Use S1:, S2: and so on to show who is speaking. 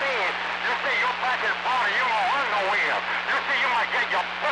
S1: You see, you're back in party, you gonna run the wheel. You see, you might get your